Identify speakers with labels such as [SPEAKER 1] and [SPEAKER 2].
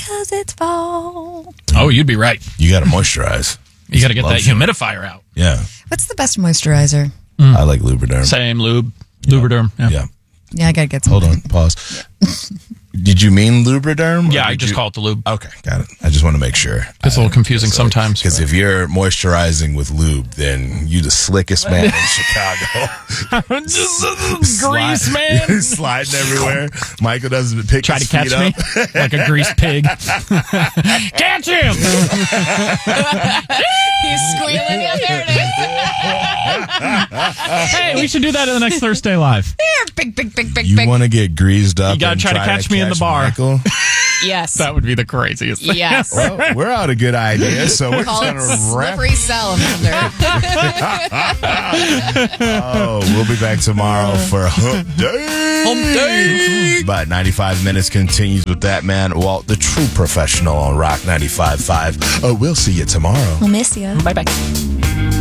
[SPEAKER 1] 'cause it's fall.
[SPEAKER 2] Oh, you'd be right.
[SPEAKER 3] You got to moisturize.
[SPEAKER 2] You got to get that
[SPEAKER 3] Lotion.
[SPEAKER 2] humidifier out.
[SPEAKER 3] Yeah.
[SPEAKER 1] What's the best moisturizer?
[SPEAKER 3] I like Lubriderm.
[SPEAKER 2] Same lube. Lubriderm.
[SPEAKER 3] Yeah.
[SPEAKER 1] Yeah, I gotta get some.
[SPEAKER 3] Hold on. Pause. Did you mean Lubriderm?
[SPEAKER 2] Yeah, I just call it the lube.
[SPEAKER 3] Okay, got it. I just want to make sure.
[SPEAKER 2] It's a little confusing sometimes.
[SPEAKER 3] Because if you're moisturizing with lube, then you the slickest man in Chicago.
[SPEAKER 2] Grease man.
[SPEAKER 3] Sliding everywhere. Michael doesn't pick
[SPEAKER 2] Try
[SPEAKER 3] his
[SPEAKER 2] to catch
[SPEAKER 3] feet
[SPEAKER 2] me
[SPEAKER 3] up.
[SPEAKER 2] like a greased pig. Catch him!
[SPEAKER 1] He's squealing. Yeah, there it is.
[SPEAKER 2] Hey, we should do that in the next Thursday Live.
[SPEAKER 1] Big.
[SPEAKER 3] You want to get greased up?
[SPEAKER 2] You gotta
[SPEAKER 3] and
[SPEAKER 2] try to catch me in the bar.
[SPEAKER 3] Michael?
[SPEAKER 1] Yes.
[SPEAKER 2] That would be the craziest thing.
[SPEAKER 1] Yes.
[SPEAKER 3] Well, we're out of good ideas, so we're
[SPEAKER 1] Call
[SPEAKER 3] just
[SPEAKER 1] it
[SPEAKER 3] gonna wrap.
[SPEAKER 1] slippery salamander.
[SPEAKER 3] Oh, we'll be back tomorrow for Hump Day.
[SPEAKER 2] Hump Day.
[SPEAKER 3] But 95 Minutes continues with that man, Walt, the true professional on Rock 95.5. We'll see you tomorrow.
[SPEAKER 1] We'll miss you.
[SPEAKER 2] Bye-bye.